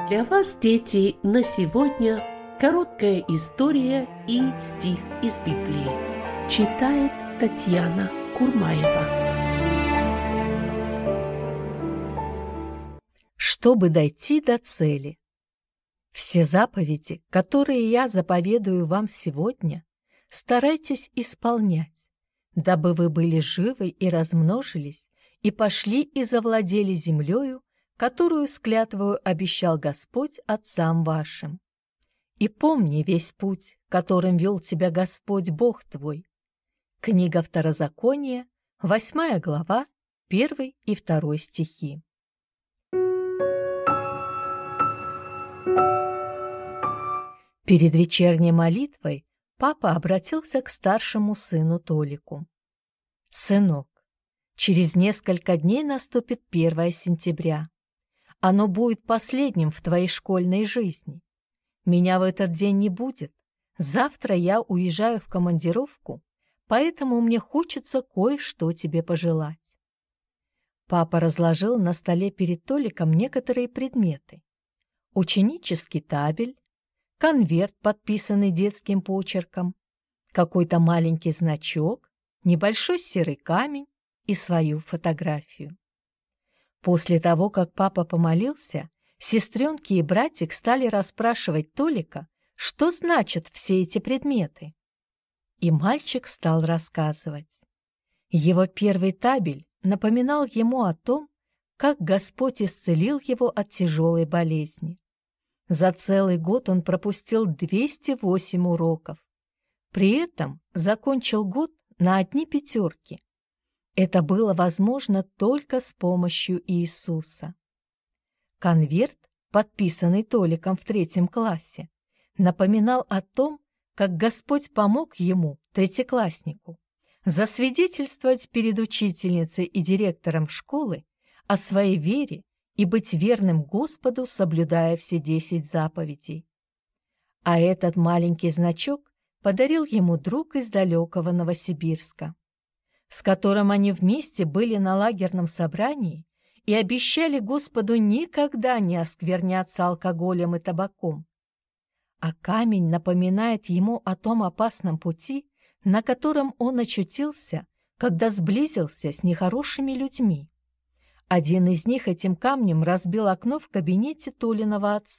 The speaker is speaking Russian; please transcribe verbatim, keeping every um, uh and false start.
Для вас, дети, на сегодня короткая история и стих из Библии. Читает Татьяна Курмаева. Чтобы дойти до цели. Все заповеди, которые я заповедую вам сегодня, старайтесь исполнять, дабы вы были живы и размножились, и пошли и завладели землею, которую с клятвою обещал Господь отцам вашим. И помни весь путь, которым вел тебя Господь Бог твой. Книга Второзакония, восьмая глава, первый и второй стихи. Перед вечерней молитвой папа обратился к старшему сыну Толику. «Сынок, через несколько дней наступит первое сентября. Оно будет последним в твоей школьной жизни. Меня в этот день не будет. Завтра я уезжаю в командировку, поэтому мне хочется кое-что тебе пожелать». Папа разложил на столе перед Толиком некоторые предметы. Ученический табель, конверт, подписанный детским почерком, какой-то маленький значок, небольшой серый камень и свою фотографию. После того, как папа помолился, сестренки и братик стали расспрашивать Толика, что значат все эти предметы. И мальчик стал рассказывать. Его первый табель напоминал ему о том, как Господь исцелил его от тяжелой болезни. За целый год он пропустил двести восемь уроков. При этом закончил год на одни пятерки. Это было возможно только с помощью Иисуса. Конверт, подписанный Толиком в третьем классе, напоминал о том, как Господь помог ему, третьекласснику, засвидетельствовать перед учительницей и директором школы о своей вере и быть верным Господу, соблюдая все десять заповедей. А этот маленький значок подарил ему друг из далекого Новосибирска, с которым они вместе были на лагерном собрании и обещали Господу никогда не оскверняться алкоголем и табаком. А камень напоминает ему о том опасном пути, на котором он очутился, когда сблизился с нехорошими людьми. Один из них этим камнем разбил окно в кабинете Толиного отца.